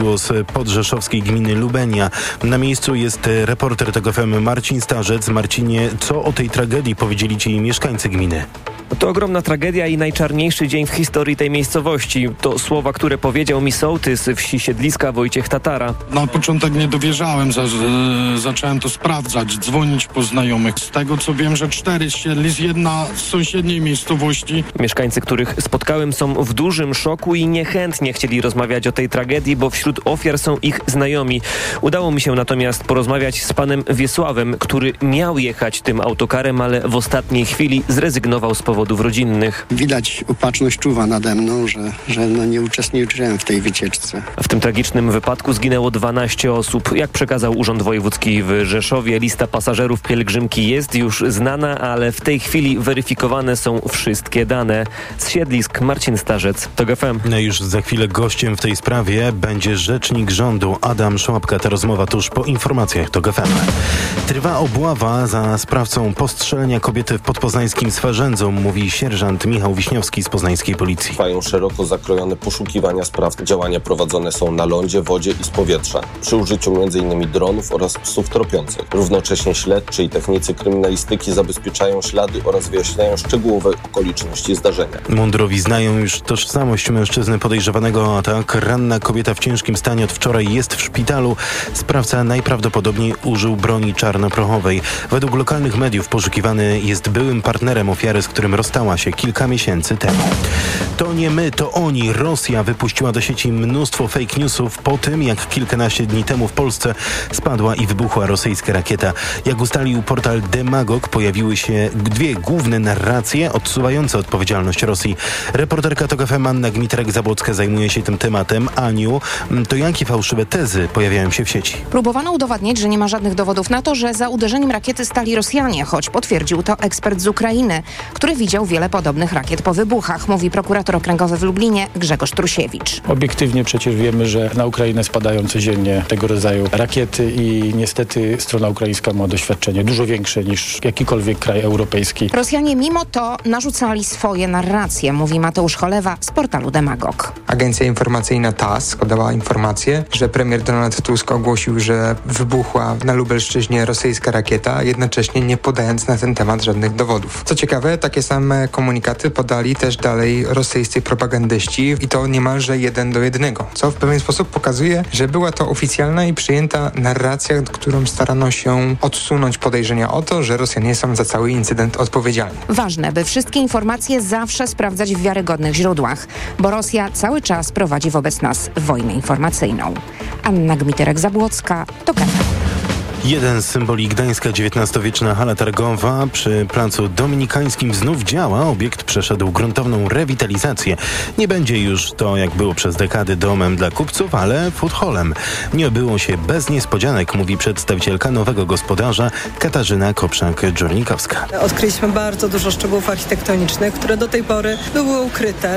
z podrzeszowskiej gminy Lubenia. Na miejscu jest reporter TOG FM Marcin Starzec. Marcinie, co o tej tragedii powiedzieli ci mieszkańcy gminy? To ogromna tragedia i najczarniejszy dzień w historii tej miejscowości. To słowa, które powiedział mi sołtys wsi Siedliska Wojciech Tatara. Na początek nie dowierzałem, zacząłem to sprawdzać, dzwonić po znajomych. Z tego co wiem, że 4 z Siedlic, jedna z sąsiedniej miejscowości. Mieszkańcy, których spotkałem, są w dużym szoku i niechętnie chcieli rozmawiać o tej tragedii, bo wśród ofiar są ich znajomi. Udało mi się natomiast porozmawiać z panem Wiesławem, który miał jechać tym autokarem, ale w ostatniej chwili zrezygnował z powodów rodzinnych. Widać, opatrzność czuwa nade mną, że nie uczestniczyłem w tej wycieczce. W tym tragicznym wypadku zginęło 12 osób. Jak przekazał Urząd Wojewódzki w Rzeszowie, lista pasażerów pielgrzymki jest już znana, ale w tej chwili weryfikowane są wszystkie dane. Z Siedlisk Marcin Starzec, TOG FM. No już za chwilę gościem w tej sprawie będzie rzecznik rządu Adam Szłapka. Ta rozmowa tuż po informacjach TOG FM. Trwa obława za sprawcą postrzelenia kobiety w podpoznańskim Swarzędzu, mówi sierżant Michał Wiśniowski z poznańskiej policji. Trwają szeroko zakrojone poszukiwania spraw. Działania prowadzone są na lądzie, wodzie i z powietrza, przy użyciu m.in. dronów oraz psów tropiących. Równocześnie śledczy i technicy kryminalistyki zabezpieczają ślady oraz wyjaśniają szczegółowe okoliczności zdarzenia. Mundurowi znają już tożsamość mężczyzny podejrzewanego o atak. Ranna kobieta w ciężkim stanie od wczoraj jest w szpitalu. Sprawca najprawdopodobniej użył broni czarnoprochowej. Według lokalnych mediów poszukiwany jest byłym partnerem ofiary, z którym rozstała się kilka miesięcy temu. To nie my, to oni. Rosja wypuściła do sieci mnóstwo fake newsów po tym, jak kilkanaście dni temu w Polsce spadła i wybuchła rosyjska rakieta. Jak ustalił portal Demagog, pojawiły się dwie główne narracje odsuwające odpowiedzialność Rosji. Reporterka TOG FM Anna Gmiterek-Zabłocka zajmuje się tym tematem. Aniu, to jakie fałszywe tezy pojawiają się w sieci? Próbowano udowadniać, że nie ma żadnych dowodów na to, że za uderzeniem rakiety stali Rosjanie, choć potwierdził to ekspert z Ukrainy, który widział wiele podobnych rakiet po wybuchach, mówi prokurator okręgowy w Lublinie Grzegorz Trusiewicz. Obiektywnie przecież wiemy, że na Ukrainę spadają codziennie tego rodzaju rakiety i niestety strona ukraińska ma doświadczenie dużo większe niż jakikolwiek kraj europejski. Rosjanie mimo to narzucali swoje narracje, mówi Mateusz Cholewa z portalu Demagog. Agencja informacyjna TASS podała informację, że premier Donald Tusk ogłosił, że wybuchła na Lubelszczyźnie rosyjska rakieta, jednocześnie nie podając na ten temat żadnych dowodów. Co ciekawe, takie same komunikaty podali też dalej rosyjscy propagandyści i to niemalże 1:1, co w pewien sposób pokazuje, że była to oficjalna i przyjęta narracja, którą starano się odsunąć podejrzenia o to, że Rosjanie są za cały incydent odpowiedzialni. Ważne, by wszystkie informacje zawsze sprawdzać w wiarygodnych źródłach, bo Rosja cały czas prowadzi wobec nas wojnę informacyjną. Anna Gmiterek-Zabłocka, TOG FM. Jeden z symboli Gdańska, XIX-wieczna hala targowa przy Placu Dominikańskim znów działa. Obiekt przeszedł gruntowną rewitalizację. Nie będzie już to, jak było przez dekady, domem dla kupców, ale food hallem. Nie obyło się bez niespodzianek, mówi przedstawicielka nowego gospodarza Katarzyna Kopszak-Dżurnikowska. Odkryliśmy bardzo dużo szczegółów architektonicznych, które do tej pory były ukryte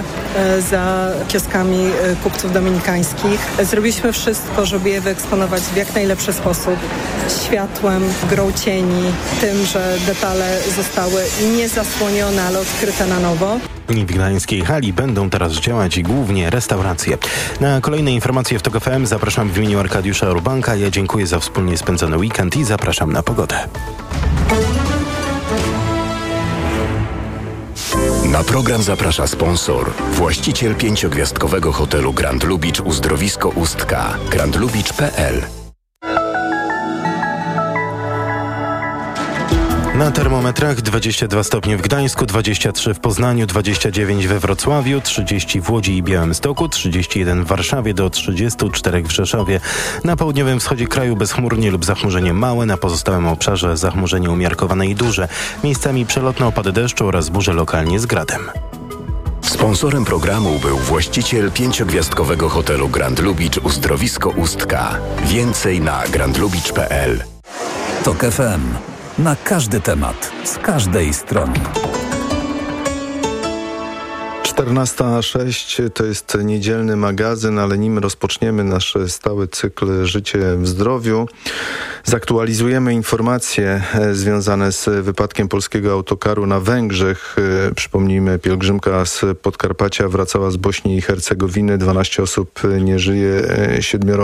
za kioskami kupców dominikańskich. Zrobiliśmy wszystko, żeby je wyeksponować w jak najlepszy sposób. Światłem, grą cieni, tym, że detale zostały nie zasłonione, ale odkryte na nowo. W gdańskiej hali będą teraz działać głównie restauracje. Na kolejne informacje w TOG FM zapraszam w imieniu Arkadiusza Urbanka. Ja dziękuję za wspólnie spędzony weekend i zapraszam na pogodę. Na program zaprasza sponsor, właściciel 5-gwiazdkowego hotelu Grand Lubicz Uzdrowisko Ustka, grandlubicz.pl. Na termometrach 22 stopnie w Gdańsku, 23 w Poznaniu, 29 we Wrocławiu, 30 w Łodzi i Białymstoku, 31 w Warszawie, do 34 w Rzeszowie. Na południowym wschodzie kraju bezchmurnie lub zachmurzenie małe, na pozostałym obszarze zachmurzenie umiarkowane i duże. Miejscami przelotne opady deszczu oraz burze lokalnie z gradem. Sponsorem programu był właściciel 5-gwiazdkowego hotelu Grand Lubicz Uzdrowisko Ustka. Więcej na grandlubicz.pl. TOG FM. Na każdy temat, z każdej strony. 14:06 to jest niedzielny magazyn, ale nim rozpoczniemy nasz stały cykl Życie w zdrowiu, zaktualizujemy informacje związane z wypadkiem polskiego autokaru na Węgrzech. Przypomnijmy, pielgrzymka z Podkarpacia wracała z Bośni i Hercegowiny. 12 osób nie żyje, 7